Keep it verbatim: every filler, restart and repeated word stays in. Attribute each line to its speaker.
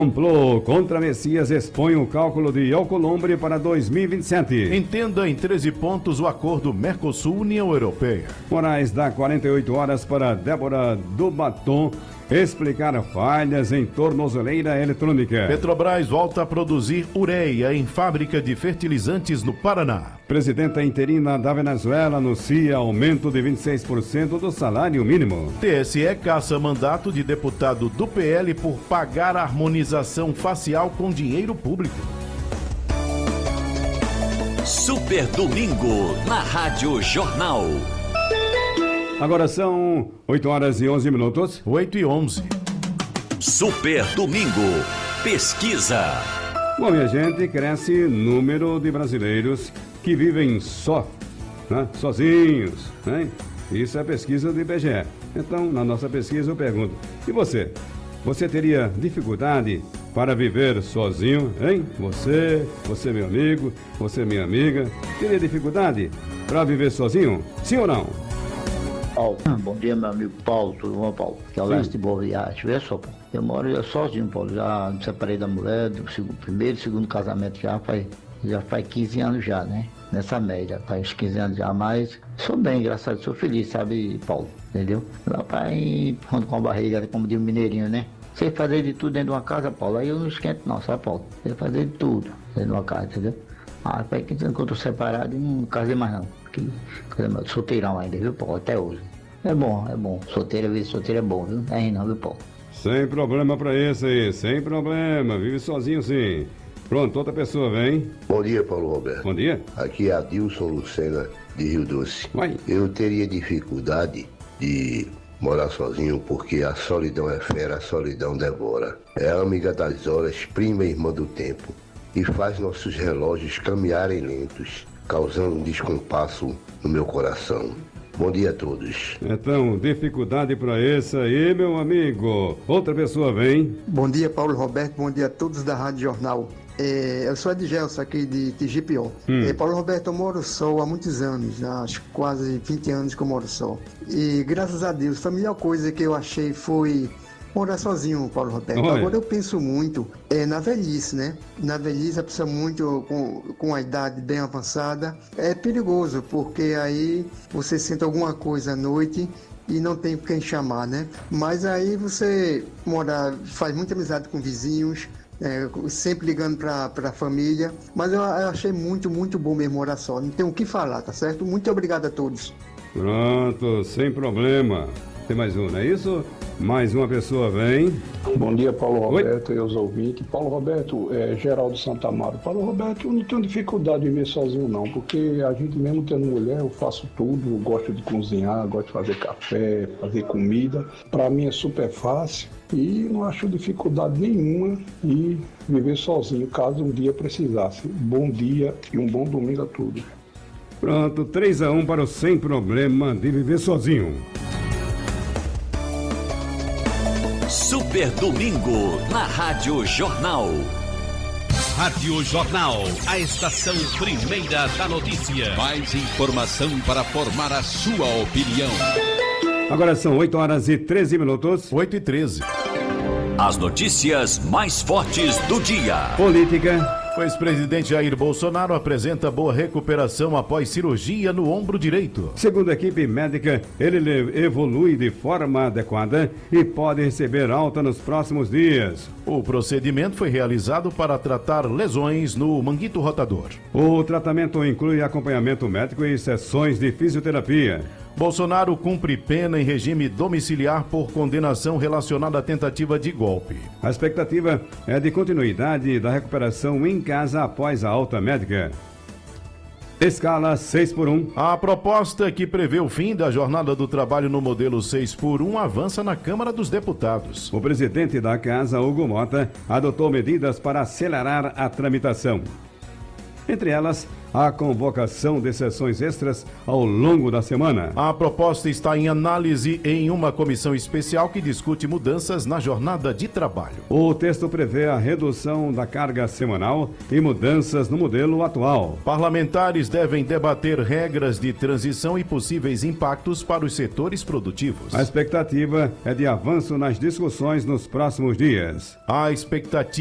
Speaker 1: Complô contra Messias expõe o cálculo de Alcolumbre para dois mil e vinte e sete.
Speaker 2: Entenda em treze pontos o acordo Mercosul-União Europeia.
Speaker 1: Moraes dá quarenta e oito horas para Débora do Batom explicar falhas em tornozeleira eletrônica.
Speaker 2: Petrobras volta a produzir ureia em fábrica de fertilizantes no Paraná.
Speaker 1: Presidenta interina da Venezuela anuncia aumento de vinte e seis por cento do salário mínimo.
Speaker 2: T S E caça mandato de deputado do P L por pagar harmonização facial com dinheiro público.
Speaker 3: Super Domingo, na Rádio Jornal.
Speaker 1: Agora são oito horas e onze minutos.
Speaker 2: oito e onze.
Speaker 3: Super Domingo, pesquisa.
Speaker 1: Bom, minha gente, cresce número de brasileiros que vivem só, né? Sozinhos, né? Isso é pesquisa do I B G E. Então, na nossa pesquisa eu pergunto, e você? Você teria dificuldade para viver sozinho, hein? Você, você meu amigo, você minha amiga, teria dificuldade para viver sozinho? Sim ou não?
Speaker 4: Paulo. Bom dia, meu amigo Paulo, tudo bom, Paulo? Que é o Leste de Boa Viagem. Vê só, Paulo. Eu moro sozinho, Paulo. Já me separei da mulher, do segundo, primeiro e segundo casamento já faz, já faz quinze anos já, né? Nessa média, faz quinze anos já, mas sou bem, graças a Deus, sou feliz, sabe, Paulo? Entendeu? Meu pai, quando com a barriga, como diz o mineirinho, né? Sei fazer de tudo dentro de uma casa, Paulo. Aí eu não esquento não, sabe, Paulo? Sei fazer de tudo dentro de uma casa, entendeu? Ah, faz quinze anos que eu tô separado e não casei mais não. Que, solteirão ainda, viu, Paulo? Até hoje. É bom, é bom. Solteiro, às vezes solteiro é bom, viu? É não, viu, Paulo?
Speaker 1: Sem problema pra esse aí, sem problema. Vive sozinho sim. Pronto, outra pessoa vem.
Speaker 5: Bom dia, Paulo Roberto.
Speaker 1: Bom dia.
Speaker 5: Aqui é Adilson Lucena, de Rio Doce.
Speaker 1: Vai.
Speaker 5: Eu teria dificuldade de morar sozinho porque a solidão é fera, a solidão devora. É amiga das horas, prima e irmã do tempo. E faz nossos relógios caminharem lentos, causando um descompasso no meu coração. Bom dia a todos.
Speaker 1: Então, dificuldade para esse aí, meu amigo. Outra pessoa vem.
Speaker 6: Bom dia, Paulo Roberto. Bom dia a todos da Rádio Jornal. É, eu sou Edgelson, aqui de T G P O. Hum. É, Paulo Roberto, eu moro só há muitos anos, né? Acho que quase vinte anos que eu moro só. E graças a Deus, a melhor coisa que eu achei foi morar sozinho, Paulo Roberto. Olha. Agora eu penso muito é, na velhice, né? Na velhice, a pessoa muito com, com a idade bem avançada, é perigoso, porque aí você sente alguma coisa à noite e não tem quem chamar, né? Mas aí você mora, faz muita amizade com vizinhos, é, sempre ligando para a família, mas eu, eu achei muito, muito bom mesmo morar só. Não tem o que falar, tá certo? Muito obrigado a todos.
Speaker 1: Pronto, sem problema. Tem mais um, não é isso? Mais uma pessoa vem.
Speaker 7: Bom dia, Paulo Roberto. Oi? E os ouvintes. Paulo Roberto, é Geraldo Santamaro. Paulo Roberto, eu não tenho dificuldade de viver sozinho não, porque a gente mesmo tendo mulher, eu faço tudo, eu gosto de cozinhar, gosto de fazer café, fazer comida. Para mim é super fácil e não acho dificuldade nenhuma em viver sozinho, caso um dia precisasse. Bom dia e um bom domingo a todos.
Speaker 1: Pronto, três a um para o sem problema de viver sozinho.
Speaker 3: Super Domingo, na Rádio Jornal. Rádio Jornal, a estação primeira da notícia. Mais informação para formar a sua opinião.
Speaker 1: Agora são oito horas e treze minutos.
Speaker 2: oito e treze.
Speaker 3: As notícias mais fortes do dia.
Speaker 1: Política.
Speaker 2: O ex-presidente Jair Bolsonaro apresenta boa recuperação após cirurgia no ombro direito.
Speaker 1: Segundo a equipe médica, ele evolui de forma adequada e pode receber alta nos próximos dias.
Speaker 2: O procedimento foi realizado para tratar lesões no manguito rotador.
Speaker 1: O tratamento inclui acompanhamento médico e sessões de fisioterapia.
Speaker 2: Bolsonaro cumpre pena em regime domiciliar por condenação relacionada à tentativa de golpe.
Speaker 1: A expectativa é de continuidade da recuperação em casa após a alta médica. Escala seis por um.
Speaker 2: A proposta que prevê o fim da jornada do trabalho no modelo seis por um avança na Câmara dos Deputados.
Speaker 1: O presidente da Casa, Hugo Mota, adotou medidas para acelerar a tramitação. Entre elas, a convocação de sessões extras ao longo da semana.
Speaker 2: A proposta está em análise em uma comissão especial que discute mudanças na jornada de trabalho.
Speaker 1: O texto prevê a redução da carga semanal e mudanças no modelo atual.
Speaker 2: Parlamentares devem debater regras de transição e possíveis impactos para os setores produtivos.
Speaker 1: A expectativa é de avanço nas discussões nos próximos dias.
Speaker 2: A expectativa